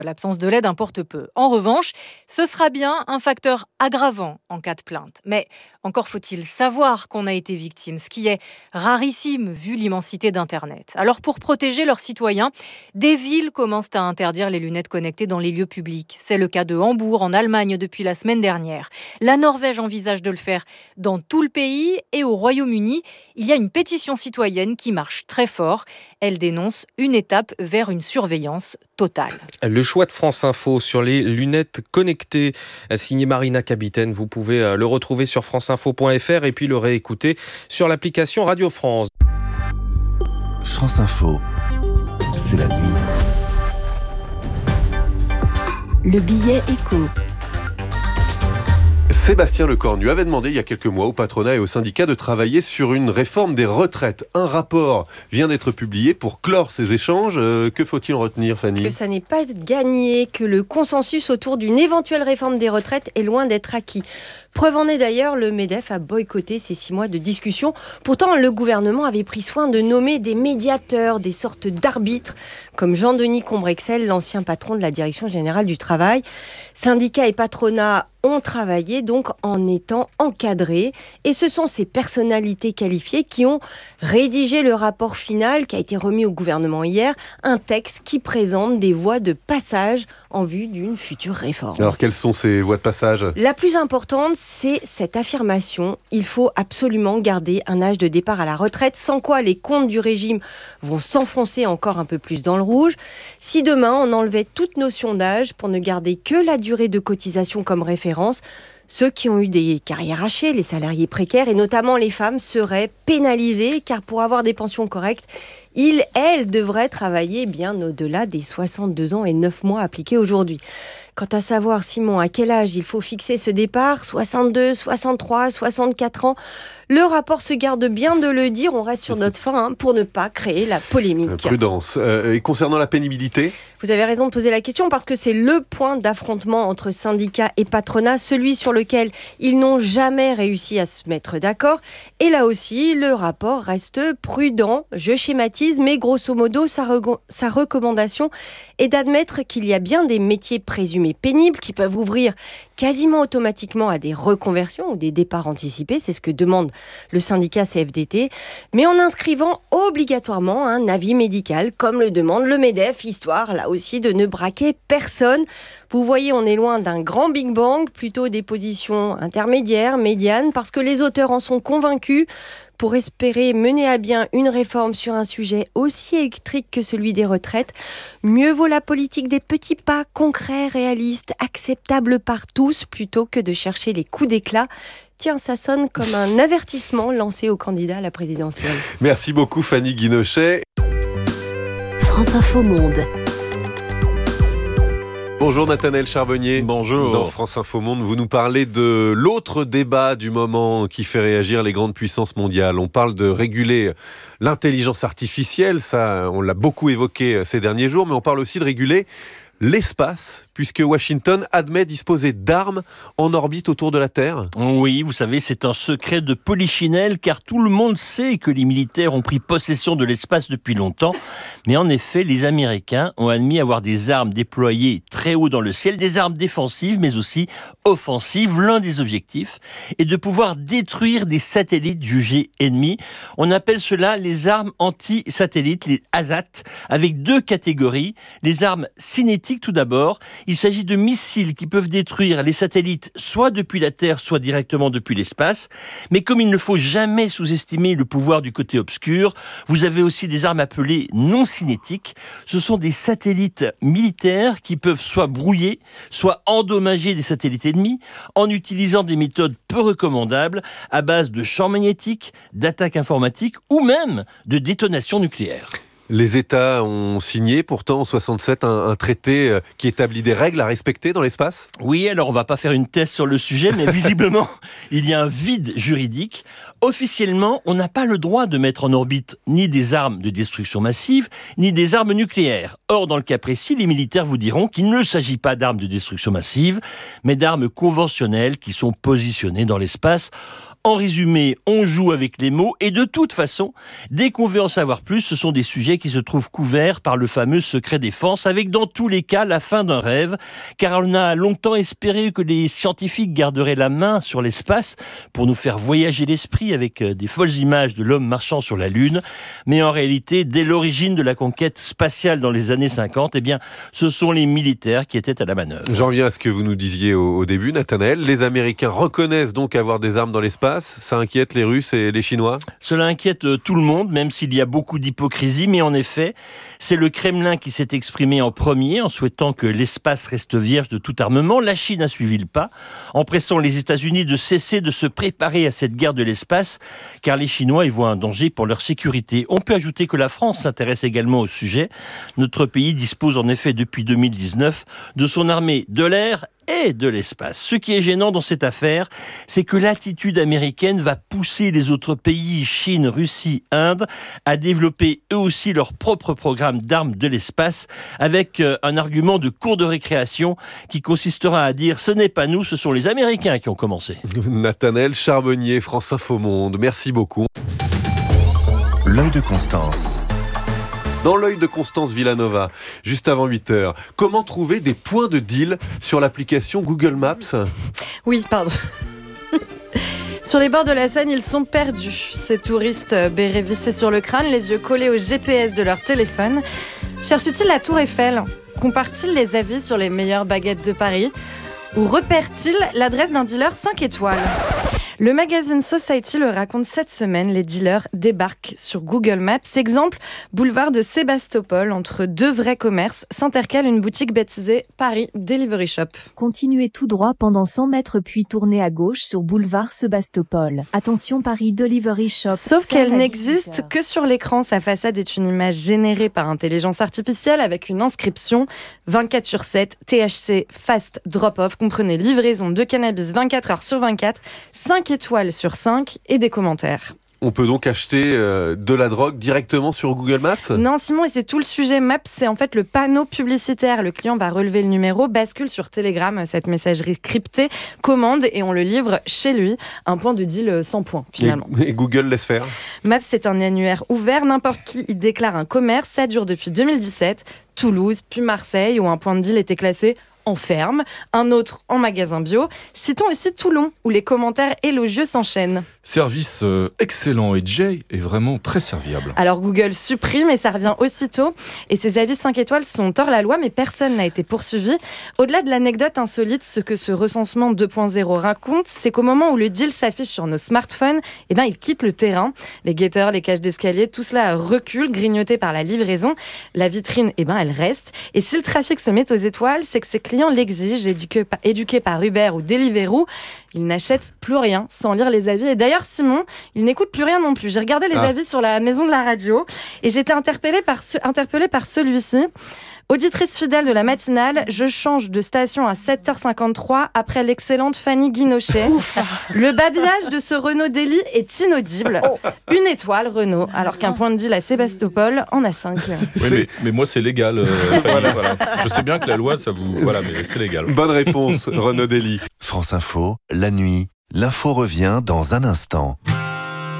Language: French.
L'absence de l'aide importe peu. En revanche, ce sera bien un facteur aggravant en cas de plainte. Mais encore faut-il savoir qu'on a été victime, ce qui est rarissime vu l'immensité d'Internet. Alors pour protéger leurs citoyens, des villes commencent à interdire les lunettes connectées dans les lieux publics. C'est le cas de Hambourg en Allemagne depuis la semaine dernière. La Norvège envisage de le faire dans tout le pays et au Royaume-Uni, il y a une pétition citoyenne qui marche très fort. Elle dénonce une étape vers une surveillance totale. Le choix de France Info sur les lunettes connectées, signé Marina Capitaine. Vous pouvez le retrouver sur franceinfo.fr et puis le réécouter sur l'application Radio France. France Info, c'est la nuit. Le billet écho. Sébastien Lecornu avait demandé il y a quelques mois au patronat et au syndicat de travailler sur une réforme des retraites. Un rapport vient d'être publié pour clore ces échanges. Que faut-il retenir, Fanny ? Que ça n'est pas gagné, que le consensus autour d'une éventuelle réforme des retraites est loin d'être acquis. Preuve en est d'ailleurs, le MEDEF a boycotté ces 6 mois de discussion. Pourtant, le gouvernement avait pris soin de nommer des médiateurs, des sortes d'arbitres, comme Jean-Denis Combrexel, l'ancien patron de la Direction générale du travail. Syndicats et patronat ont travaillé donc en étant encadrés. Et ce sont ces personnalités qualifiées qui ont rédigé le rapport final qui a été remis au gouvernement hier. Un texte qui présente des voies de passage en vue d'une future réforme. Alors, quelles sont ces voies de passage ? La plus importante, c'est cette affirmation. Il faut absolument garder un âge de départ à la retraite, sans quoi les comptes du régime vont s'enfoncer encore un peu plus dans le rouge. Si demain, on enlevait toute notion d'âge pour ne garder que la durée de cotisation comme référence, ceux qui ont eu des carrières hachées, les salariés précaires et notamment les femmes seraient pénalisés car pour avoir des pensions correctes, elles devraient travailler bien au-delà des 62 ans et 9 mois appliqués aujourd'hui. Quant à savoir, Simon, à quel âge il faut fixer ce départ, 62, 63, 64 ans, le rapport se garde bien de le dire, on reste sur notre fin pour ne pas créer la polémique. Prudence. Et concernant la pénibilité ? Vous avez raison de poser la question parce que c'est le point d'affrontement entre syndicats et patronat, celui sur lequel ils n'ont jamais réussi à se mettre d'accord. Et là aussi, le rapport reste prudent, je schématise, mais grosso modo, sa recommandation est d'admettre qu'il y a bien des métiers présumés pénibles qui peuvent ouvrir quasiment automatiquement à des reconversions ou des départs anticipés, c'est ce que demande le syndicat CFDT, mais en inscrivant obligatoirement un avis médical, comme le demande le MEDEF, histoire là aussi de ne braquer personne. Vous voyez, on est loin d'un grand Big Bang, plutôt des positions intermédiaires, médianes, parce que les auteurs en sont convaincus. Pour espérer mener à bien une réforme sur un sujet aussi électrique que celui des retraites, mieux vaut la politique des petits pas concrets, réalistes, acceptables par tous, plutôt que de chercher les coups d'éclat. Tiens, ça sonne comme un avertissement lancé aux candidats à la présidentielle. Merci beaucoup, Fanny Guinochet. France Info Monde. Bonjour Nathanaël Charbonnier. Bonjour. Dans France Info Monde, vous nous parlez de l'autre débat du moment qui fait réagir les grandes puissances mondiales. On parle de réguler l'intelligence artificielle, ça on l'a beaucoup évoqué ces derniers jours, mais on parle aussi de réguler l'espace, puisque Washington admet disposer d'armes en orbite autour de la Terre. Oui, vous savez, c'est un secret de polichinelle, car tout le monde sait que les militaires ont pris possession de l'espace depuis longtemps. Mais en effet, les Américains ont admis avoir des armes déployées très haut dans le ciel, des armes défensives, mais aussi offensives. L'un des objectifs est de pouvoir détruire des satellites jugés ennemis. On appelle cela les armes anti-satellites, les ASAT, avec 2 catégories. Les armes cinétiques, tout d'abord. Il s'agit de missiles qui peuvent détruire les satellites soit depuis la Terre, soit directement depuis l'espace. Mais comme il ne faut jamais sous-estimer le pouvoir du côté obscur, vous avez aussi des armes appelées non cinétiques. Ce sont des satellites militaires qui peuvent soit brouiller, soit endommager des satellites ennemis en utilisant des méthodes peu recommandables à base de champs magnétiques, d'attaques informatiques ou même de détonation nucléaire. Les États ont signé pourtant en 1967 un traité qui établit des règles à respecter dans l'espace. Oui, alors on va pas faire une thèse sur le sujet, mais visiblement, il y a un vide juridique. Officiellement, on n'a pas le droit de mettre en orbite ni des armes de destruction massive, ni des armes nucléaires. Or, dans le cas précis, les militaires vous diront qu'il ne s'agit pas d'armes de destruction massive, mais d'armes conventionnelles qui sont positionnées dans l'espace. En résumé, on joue avec les mots et de toute façon, dès qu'on veut en savoir plus, ce sont des sujets qui se trouvent couverts par le fameux secret défense, avec dans tous les cas la fin d'un rêve, car on a longtemps espéré que les scientifiques garderaient la main sur l'espace pour nous faire voyager l'esprit avec des folles images de l'homme marchant sur la Lune. Mais en réalité, dès l'origine de la conquête spatiale dans les années 50, eh bien, ce sont les militaires qui étaient à la manœuvre. J'en viens à ce que vous nous disiez au début, Nathanaël. Les Américains reconnaissent donc avoir des armes dans l'espace. Ça inquiète les Russes et les Chinois ? Cela inquiète tout le monde, même s'il y a beaucoup d'hypocrisie. Mais en effet, c'est le Kremlin qui s'est exprimé en premier en souhaitant que l'espace reste vierge de tout armement. La Chine a suivi le pas en pressant les États-Unis de cesser de se préparer à cette guerre de l'espace, car les Chinois y voient un danger pour leur sécurité. On peut ajouter que la France s'intéresse également au sujet. Notre pays dispose en effet depuis 2019 de son armée de l'air et de l'espace. Ce qui est gênant dans cette affaire, c'est que l'attitude américaine va pousser les autres pays, Chine, Russie, Inde, à développer eux aussi leur propre programme d'armes de l'espace, avec un argument de cour de récréation qui consistera à dire « ce n'est pas nous, ce sont les Américains qui ont commencé ». Nathanaël Charbonnier, France Info Monde, merci beaucoup. L'œil de Constance. Dans l'œil de Constance Villanova, juste avant 8h, comment trouver des points de deal sur l'application Google Maps ? Oui, pardon. Sur les bords de la Seine, ils sont perdus. Ces touristes bérets vissés sur le crâne, les yeux collés au GPS de leur téléphone. Cherchent-ils la Tour Eiffel ? Comparent-ils les avis sur les meilleures baguettes de Paris ? Ou repèrent-ils l'adresse d'un dealer 5 étoiles ? Le magazine Society le raconte cette semaine, les dealers débarquent sur Google Maps. Exemple, boulevard de Sébastopol, entre deux vrais commerces, s'intercale une boutique baptisée Paris Delivery Shop. Continuez tout droit pendant 100 mètres puis tournez à gauche sur boulevard Sébastopol. Attention Paris Delivery Shop. Sauf qu'elle n'existe que sur l'écran. Sa façade est une image générée par intelligence artificielle avec une inscription 24/7, THC Fast Drop-Off, comprenez livraison de cannabis 24 heures sur 24, 5 étoiles sur 5 et des commentaires. On peut donc acheter de la drogue directement sur Google Maps ? Non, Simon, et c'est tout le sujet. Maps, c'est en fait le panneau publicitaire. Le client va relever le numéro, bascule sur Telegram, cette messagerie cryptée, commande et on le livre chez lui. Un point de deal sans point, finalement. Et Google laisse faire ? Maps, c'est un annuaire ouvert. N'importe qui y déclare un commerce. Ça dure depuis 2017. Toulouse, puis Marseille, où un point de deal était classé en ferme, un autre en magasin bio. Citons ici Toulon, où les commentaires élogieux s'enchaînent. Service excellent et Jay est vraiment très serviable. Alors Google supprime et ça revient aussitôt. Et ces avis 5 étoiles sont hors la loi, mais personne n'a été poursuivi. Au-delà de l'anecdote insolite, ce que ce recensement 2.0 raconte, c'est qu'au moment où le deal s'affiche sur nos smartphones, il quitte le terrain. Les guetteurs, les cages d'escalier, tout cela recule, grignoté par la livraison. La vitrine, elle reste. Et si le trafic se met aux étoiles, c'est que ses clients l'exigent, éduqués par Uber ou Deliveroo. Ils n'achètent plus rien sans lire les avis. Et d'ailleurs, Simon, il n'écoute plus rien non plus. J'ai regardé les avis sur la maison de la radio et j'étais interpellée par celui-ci. Auditrice fidèle de la matinale, je change de station à 7h53 après l'excellente Fanny Guinochet. Le babillage de ce Renault Daily est inaudible. Une étoile, Renault, alors qu'un point de deal à Sébastopol en a 5. Oui, mais moi, c'est légal. Voilà. Je sais bien que la loi, ça vous... Voilà, mais c'est légal. Bonne réponse, Renault Daily. France Info, la nuit, l'info revient dans un instant.